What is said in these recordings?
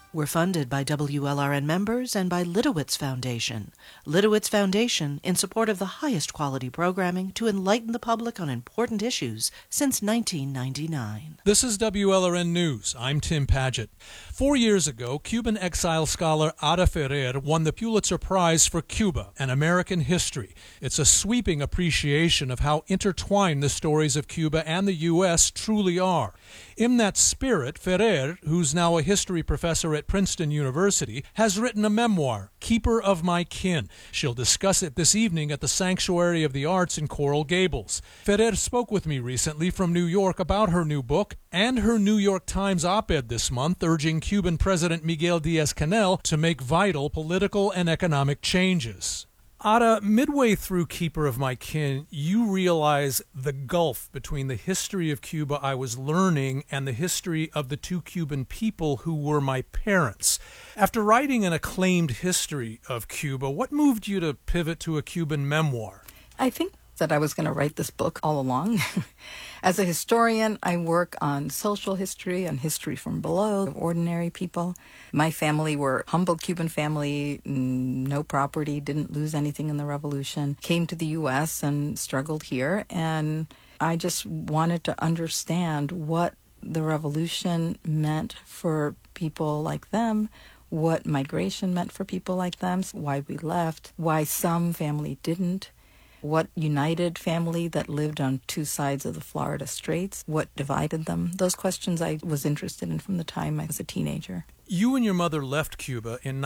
We're funded by WLRN members and by Litowitz Foundation. Litowitz Foundation, in support of the highest quality programming to enlighten the public on important issues since 1999. This is WLRN News. I'm Tim Padgett. 4 years ago, Cuban exile scholar Ada Ferrer won the Pulitzer Prize for Cuba, an American history. It's a sweeping appreciation of how intertwined the stories of Cuba and the U.S. truly are. In that spirit, Ferrer, who's now a history professor at Princeton University, has written a memoir, Keeper of My Kin. She'll discuss it this evening at the Sanctuary of the Arts in Coral Gables. Ferrer spoke with me recently from New York about her new book and her New York Times op-ed this month urging Cuban President Miguel Díaz-Canel to make vital political and economic changes. Ada, midway through Keeper of My Kin, you realize the gulf between the history of Cuba I was learning and the history of the two Cuban people who were my parents. After writing an acclaimed history of Cuba, what moved you to pivot to a Cuban memoir? I think that I was going to write this book all along. As a historian, I work on social history and history from below, ordinary people. My family were a humble Cuban family, no property, didn't lose anything in the revolution, came to the U.S. and struggled here. And I just wanted to understand what the revolution meant for people like them, what migration meant for people like them, why we left, why some family didn't. What united family that lived on two sides of the Florida Straits? What divided them? Those questions I was interested in from the time I was a teenager. You and your mother left Cuba in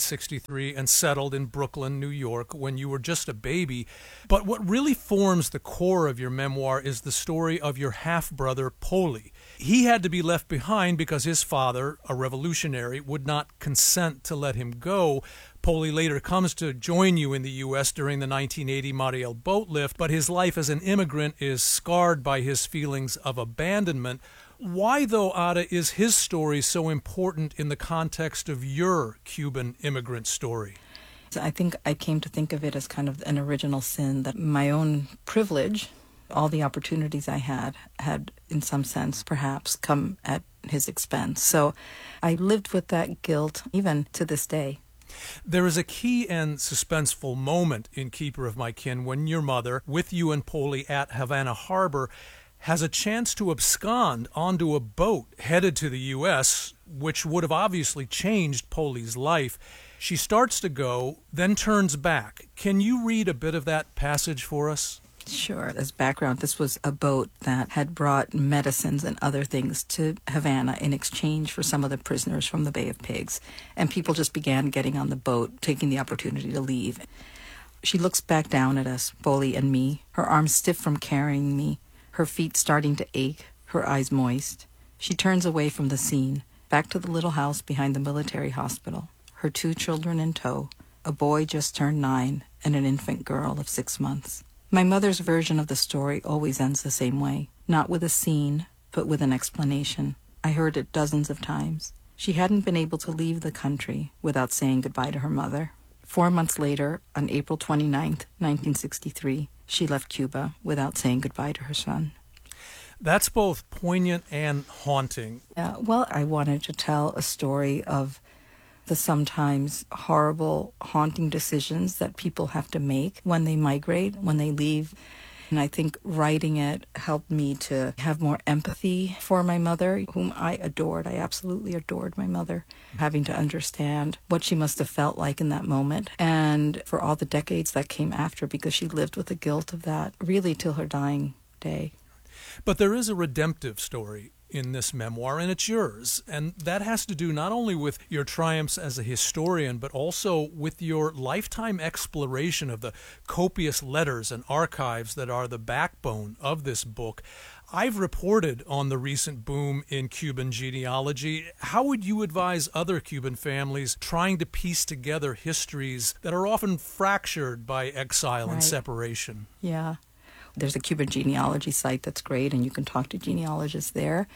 1963 and settled in Brooklyn, New York, when you were just a baby. But what really forms the core of your memoir is the story of your half-brother, Poli. He had to be left behind because his father, a revolutionary, would not consent to let him go. Poli later comes to join you in the U.S. during the 1980 Mariel boat lift, but his life as an immigrant is scarred by his feelings of abandonment. Why, though, Ada, is his story so important in the context of your Cuban immigrant story? I think I came to think of it as kind of an original sin, that my own privilege, all the opportunities I had in some sense perhaps come at his expense. So I lived with that guilt even to this day. There is a key and suspenseful moment in Keeper of My Kin when your mother, with you and Poli at Havana Harbor, has a chance to abscond onto a boat headed to the U.S., which would have obviously changed Poli's life. She starts to go, then turns back. Can you read a bit of that passage for us? Sure. As background, this was a boat that had brought medicines and other things to Havana in exchange for some of the prisoners from the Bay of Pigs. And people just began getting on the boat, taking the opportunity to leave. She looks back down at us, Poli and me, her arms stiff from carrying me, her feet starting to ache, her eyes moist. She turns away from the scene, back to the little house behind the military hospital, her 2 children in tow, a boy just turned 9 and an infant girl of 6 months. My mother's version of the story always ends the same way, not with a scene, but with an explanation. I heard it dozens of times. She hadn't been able to leave the country without saying goodbye to her mother. 4 months later, on April 29th, 1963, she left Cuba without saying goodbye to her son. That's both poignant and haunting. Well, I wanted to tell a story of the sometimes horrible, haunting decisions that people have to make when they migrate, when they leave. And I think writing it helped me to have more empathy for my mother, whom I adored. I absolutely adored my mother, having to understand what she must have felt like in that moment, and for all the decades that came after, because she lived with the guilt of that really till her dying day. But there is a redemptive story in this memoir, and it's yours. And that has to do not only with your triumphs as a historian, but also with your lifetime exploration of the copious letters and archives that are the backbone of this book. I've reported on the recent boom in Cuban genealogy. How would you advise other Cuban families trying to piece together histories that are often fractured by exile and separation? Yeah. There's a Cuban genealogy site that's great, and you can talk to genealogists there.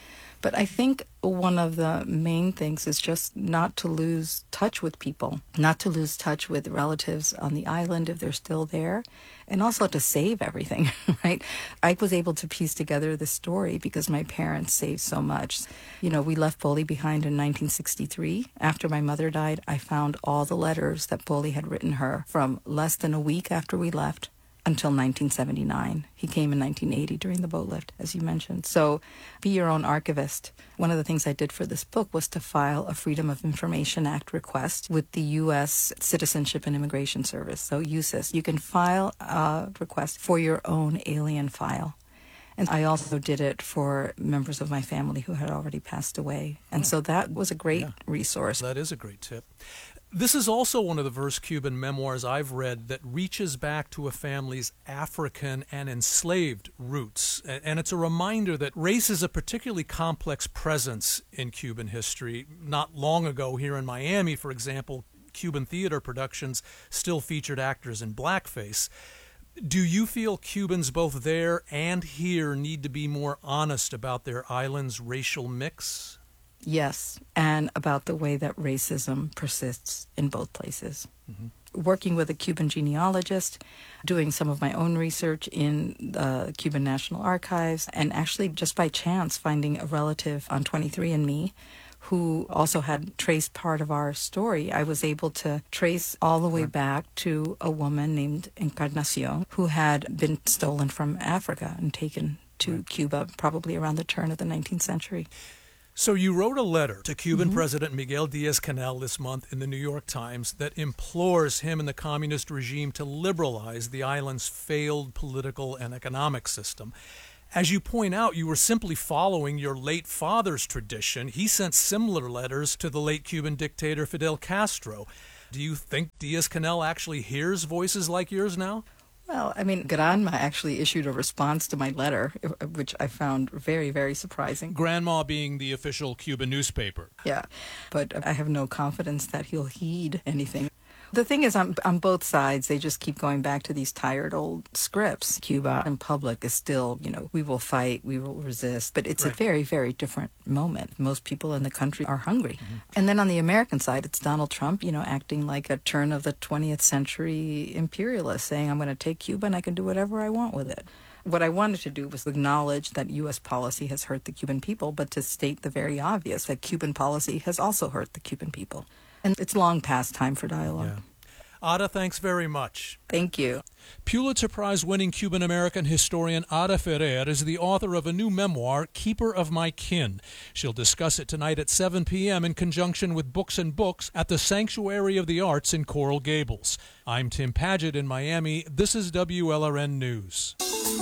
But I think one of the main things is just not to lose touch with people, not to lose touch with relatives on the island if they're still there, and also to save everything, right? I was able to piece together the story because my parents saved so much. You know, we left Poli behind in 1963. After my mother died, I found all the letters that Poli had written her from less than a week after we left until 1979. He came in 1980 during the boat lift, as you mentioned. So be your own archivist. One of the things I did for this book was to file a Freedom of Information Act request with the U.S. Citizenship and Immigration Service, so USIS. You can file a request for your own alien file. And I also did it for members of my family who had already passed away. And so that was a great resource. That is a great tip. This is also one of the Verse Cuban memoirs I've read that reaches back to a family's African and enslaved roots. And it's a reminder that race is a particularly complex presence in Cuban history. Not long ago here in Miami, for example, Cuban theater productions still featured actors in blackface. Do you feel Cubans both there and here need to be more honest about their island's racial mix? Yes, and about the way that racism persists in both places. Mm-hmm. Working with a Cuban genealogist, doing some of my own research in the Cuban National Archives, and actually just by chance finding a relative on 23andMe who also had traced part of our story. I was able to trace all the way back to a woman named Encarnacion who had been stolen from Africa and taken to Cuba probably around the turn of the 19th century. So you wrote a letter to Cuban President Miguel Díaz-Canel this month in the New York Times that implores him and the communist regime to liberalize the island's failed political and economic system. As you point out, you were simply following your late father's tradition. He sent similar letters to the late Cuban dictator Fidel Castro. Do you think Díaz-Canel actually hears voices like yours now? Well, I mean, Granma actually issued a response to my letter, which I found very, very surprising. Grandma being the official Cuban newspaper. Yeah, but I have no confidence that he'll heed anything. The thing is, on both sides, they just keep going back to these tired old scripts. Cuba in public is still, we will fight, we will resist. But it's a very, very different moment. Most people in the country are hungry. Mm-hmm. And then on the American side, it's Donald Trump, acting like a turn of the 20th century imperialist, saying, I'm going to take Cuba and I can do whatever I want with it. What I wanted to do was acknowledge that U.S. policy has hurt the Cuban people, but to state the very obvious, that Cuban policy has also hurt the Cuban people. And it's long past time for dialogue. Yeah. Ada, thanks very much. Thank you. Pulitzer Prize-winning Cuban-American historian Ada Ferrer is the author of a new memoir, Keeper of My Kin. She'll discuss it tonight at 7 p.m. in conjunction with Books and Books at the Sanctuary of the Arts in Coral Gables. I'm Tim Padgett in Miami. This is WLRN News.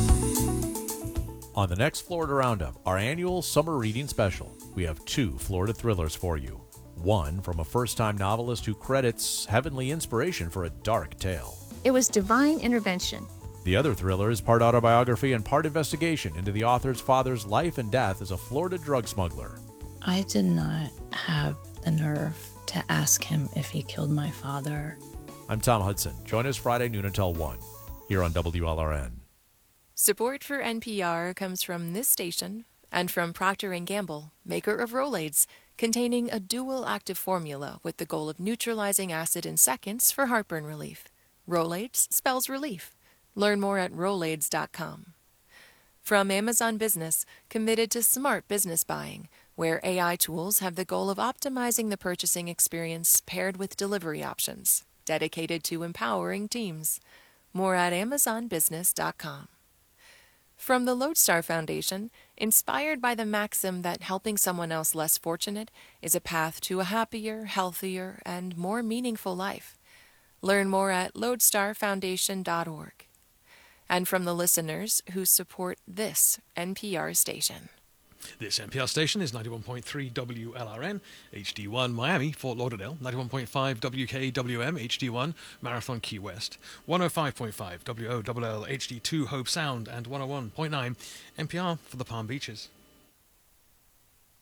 On the next Florida Roundup, our annual summer reading special, we have 2 Florida thrillers for you. One from a first-time novelist who credits heavenly inspiration for a dark tale. It was divine intervention. The other thriller is part autobiography and part investigation into the author's father's life and death as a Florida drug smuggler. I did not have the nerve to ask him if he killed my father. I'm Tom Hudson. Join us Friday noon until 1 here on WLRN. Support for NPR comes from this station and from Procter & Gamble, maker of Rolaids, containing a dual active formula with the goal of neutralizing acid in seconds for heartburn relief. Rolaids spells relief. Learn more at Rolaids.com. From Amazon Business, committed to smart business buying, where AI tools have the goal of optimizing the purchasing experience paired with delivery options, dedicated to empowering teams. More at AmazonBusiness.com. From the Lodestar Foundation, inspired by the maxim that helping someone else less fortunate is a path to a happier, healthier, and more meaningful life. Learn more at lodestarfoundation.org. And from the listeners who support this NPR station. This NPR station is 91.3 WLRN, HD1 Miami, Fort Lauderdale, 91.5 WKWM, HD1 Marathon Key West, 105.5 WOLL, HD2 Hope Sound, and 101.9 NPR for the Palm Beaches.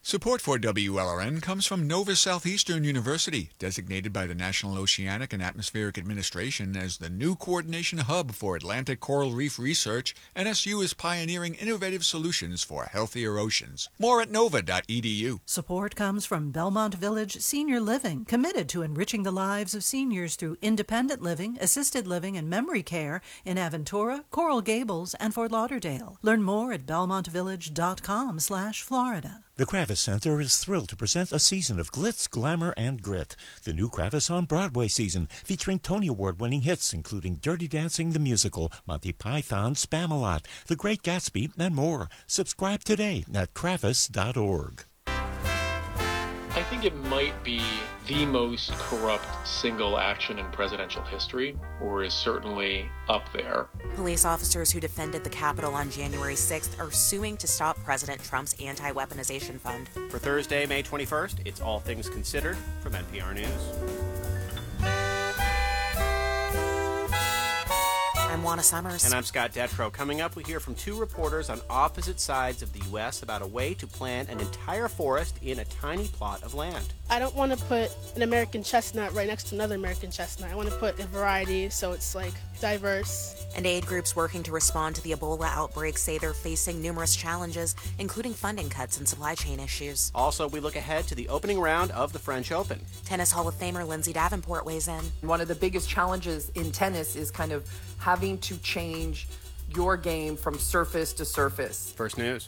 Support for WLRN comes from Nova Southeastern University, designated by the National Oceanic and Atmospheric Administration as the new coordination hub for Atlantic coral reef research. NSU is pioneering innovative solutions for healthier oceans. More at nova.edu. Support comes from Belmont Village Senior Living, committed to enriching the lives of seniors through independent living, assisted living, and memory care in Aventura, Coral Gables, and Fort Lauderdale. Learn more at belmontvillage.com/Florida. The Kravis Center is thrilled to present a season of glitz, glamour, and grit. The new Kravis on Broadway season, featuring Tony Award-winning hits including Dirty Dancing the Musical, Monty Python, Spam-A-Lot, The Great Gatsby, and more. Subscribe today at kravis.org. I think it might be the most corrupt single action in presidential history, or is certainly up there. Police officers who defended the Capitol on January 6th are suing to stop President Trump's anti-weaponization fund. For Thursday, May 21st, it's All Things Considered from NPR News. I'm Juana Summers. And I'm Scott Detrow. Coming up, we hear from two reporters on opposite sides of the U.S. about a way to plant an entire forest in a tiny plot of land. I don't want to put an American chestnut right next to another American chestnut. I want to put a variety so it's diverse. And aid groups working to respond to the Ebola outbreak say they're facing numerous challenges, including funding cuts and supply chain issues. Also, we look ahead to the opening round of the French Open. Tennis Hall of Famer Lindsay Davenport weighs in. One of the biggest challenges in tennis is kind of having to change your game from surface to surface. First News.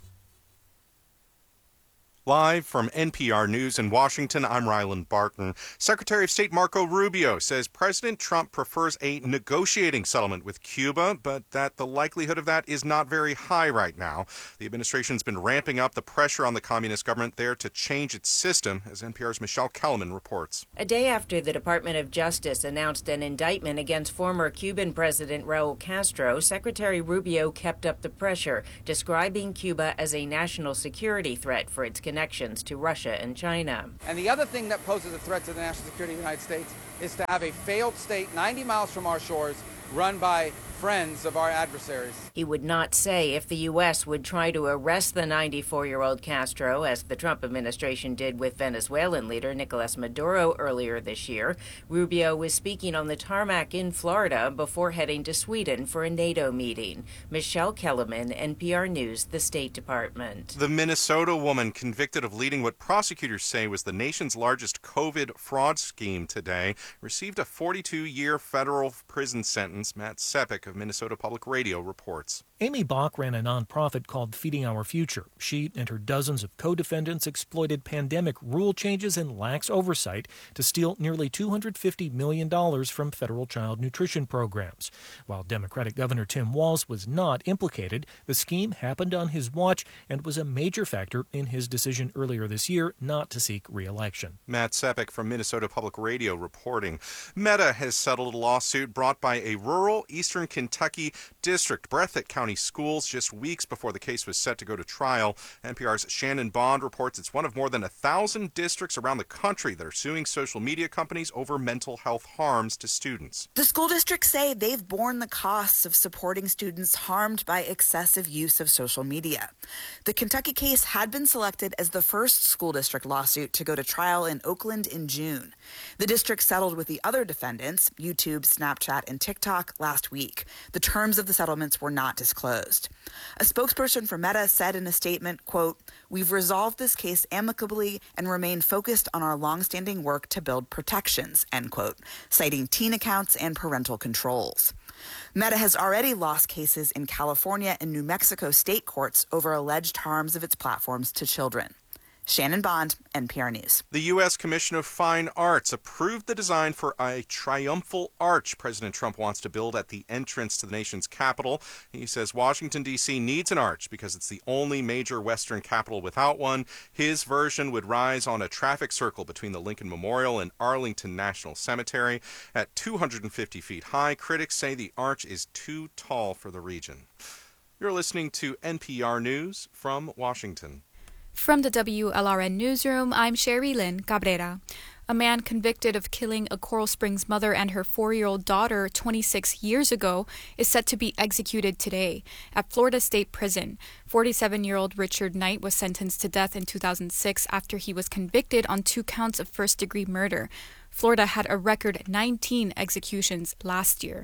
Live from NPR News in Washington, I'm Ryland Barton. Secretary of State Marco Rubio says President Trump prefers a negotiating settlement with Cuba, but that the likelihood of that is not very high right now. The administration's been ramping up the pressure on the communist government there to change its system, as NPR's Michelle Kellerman reports. A day after the Department of Justice announced an indictment against former Cuban President Raul Castro, Secretary Rubio kept up the pressure, describing Cuba as a national security threat for its connections to Russia and China. And the other thing that poses a threat to the national security of the United States is to have a failed state 90 miles from our shores run by friends of our adversaries. He would not say if the U.S. would try to arrest the 94-year-old Castro, as the Trump administration did with Venezuelan leader Nicolas Maduro earlier this year. Rubio was speaking on the tarmac in Florida before heading to Sweden for a NATO meeting. Michelle Kellerman, NPR News, the State Department. The Minnesota woman convicted of leading what prosecutors say was the nation's largest COVID fraud scheme today received a 42-year federal prison sentence. Matt Sepik of Minnesota Public Radio reports. Amy Bach ran a nonprofit called Feeding Our Future. She and her dozens of co-defendants exploited pandemic rule changes and lax oversight to steal nearly $250 million from federal child nutrition programs. While Democratic Governor Tim Walz was not implicated, the scheme happened on his watch and was a major factor in his decision earlier this year not to seek re-election. Matt Sepik from Minnesota Public Radio reporting. Meta has settled a lawsuit brought by a rural eastern Kentucky district, Breathitt County Schools, just weeks before the case was set to go to trial. NPR's Shannon Bond reports it's one of more than 1,000 districts around the country that are suing social media companies over mental health harms to students. The school districts say they've borne the costs of supporting students harmed by excessive use of social media. The Kentucky case had been selected as the first school district lawsuit to go to trial in Oakland in June. The district settled with the other defendants, YouTube, Snapchat, and TikTok, last week. The terms of the settlements were not disclosed. A spokesperson for Meta said in a statement, quote, "We've resolved this case amicably and remain focused on our longstanding work to build protections," end quote, citing teen accounts and parental controls. Meta has already lost cases in California and New Mexico state courts over alleged harms of its platforms to children. Shannon Bond, NPR News. The U.S. Commission of Fine Arts approved the design for a triumphal arch President Trump wants to build at the entrance to the nation's capital. He says Washington, D.C. needs an arch because it's the only major Western capital without one. His version would rise on a traffic circle between the Lincoln Memorial and Arlington National Cemetery. At 250 feet high, critics say the arch is too tall for the region. You're listening to NPR News from Washington. From the WLRN Newsroom, I'm Sherry Lynn Cabrera. A man convicted of killing a Coral Springs mother and her 4-year-old daughter 26 years ago is set to be executed today at Florida State Prison. 47-year-old Richard Knight was sentenced to death in 2006 after he was convicted on 2 counts of first-degree murder. Florida had a record 19 executions last year.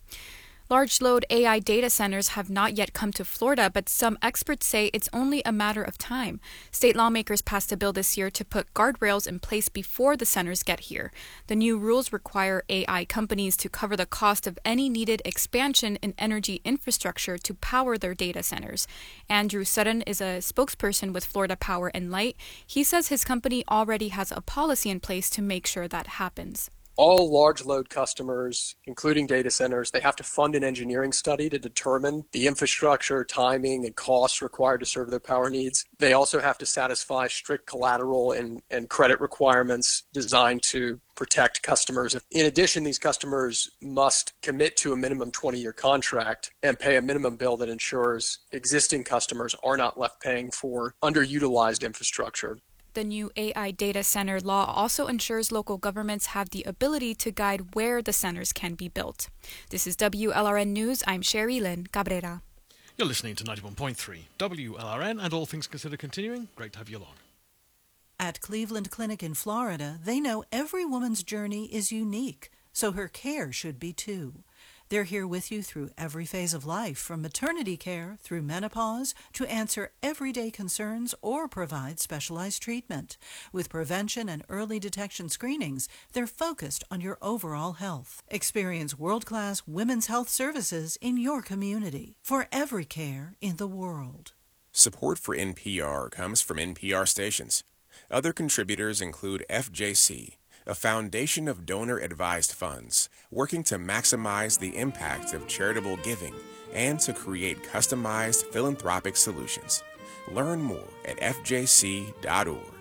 Large load AI data centers have not yet come to Florida, but some experts say it's only a matter of time. State lawmakers passed a bill this year to put guardrails in place before the centers get here. The new rules require AI companies to cover the cost of any needed expansion in energy infrastructure to power their data centers. Andrew Sutton is a spokesperson with Florida Power and Light. He says his company already has a policy in place to make sure that happens. All large load customers, including data centers, they have to fund an engineering study to determine the infrastructure, timing, and costs required to serve their power needs. They also have to satisfy strict collateral and credit requirements designed to protect customers. In addition, these customers must commit to a minimum 20-year contract and pay a minimum bill that ensures existing customers are not left paying for underutilized infrastructure. The new AI data center law also ensures local governments have the ability to guide where the centers can be built. This is WLRN News. I'm Sherry Lynn Cabrera. You're listening to 91.3 WLRN and All Things Considered continuing. Great to have you along. At Cleveland Clinic in Florida, they know every woman's journey is unique, so her care should be too. They're here with you through every phase of life, from maternity care through menopause, to answer everyday concerns or provide specialized treatment. With prevention and early detection screenings, they're focused on your overall health. Experience world-class women's health services in your community for every care in the world. Support for NPR comes from NPR stations. Other contributors include FJC, a foundation of donor-advised funds working to maximize the impact of charitable giving and to create customized philanthropic solutions. Learn more at fjc.org.